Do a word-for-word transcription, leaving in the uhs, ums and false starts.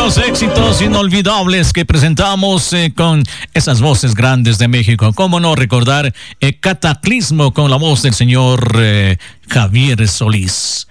los éxitos inolvidables que presentamos eh, con esas voces grandes de México. ¿Cómo no recordar eh, Cataclismo con la voz del señor eh, Javier Solís?